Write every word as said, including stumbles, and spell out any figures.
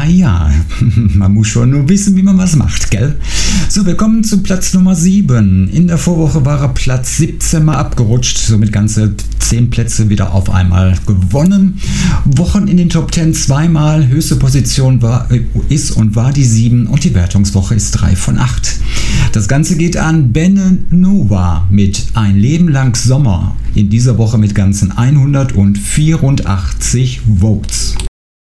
Ja, ja, man muss schon nur wissen, wie man was macht, gell? So, wir kommen zu Platz Nummer sieben. In der Vorwoche war er Platz siebzehn mal abgerutscht, somit ganze zehn Plätze wieder auf einmal gewonnen. Wochen in den Top zehn zweimal, höchste Position war, ist und war die sieben und die Wertungswoche ist drei von acht. Das Ganze geht an Ben Nova mit Ein Leben lang Sommer, in dieser Woche mit ganzen hundertvierundachtzig Votes.